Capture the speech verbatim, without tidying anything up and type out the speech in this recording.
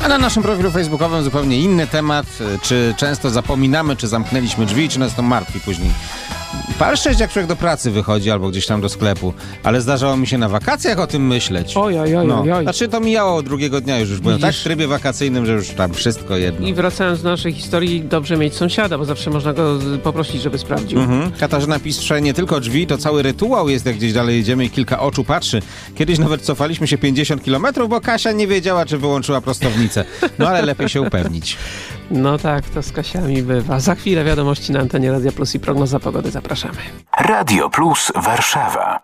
A na naszym profilu facebookowym zupełnie inny temat. Czy często zapominamy, czy zamknęliśmy drzwi, czy nas to martwi później. Pal sześć, jak człowiek do pracy wychodzi albo gdzieś tam do sklepu, ale zdarzało mi się na wakacjach o tym myśleć. Oj, oj, oj, no. oj, oj. Znaczy to mijało drugiego dnia, już, już byłem Widzisz? tak w trybie wakacyjnym, że już tam wszystko jedno. I wracając do naszej historii, dobrze mieć sąsiada, bo zawsze można go z- poprosić, żeby sprawdził. Mhm. Katarzyna pisze, nie tylko drzwi, to cały rytuał jest, jak gdzieś dalej jedziemy i kilka oczu patrzy. Kiedyś nawet cofaliśmy się pięćdziesiąt kilometrów, bo Kasia nie wiedziała, czy wyłączyła prostownicę. No ale lepiej się upewnić. No tak, to z Kasiami bywa. Za chwilę wiadomości na antenie Radia Plus i prognoza pogody. Zapraszamy. Radio Plus Warszawa.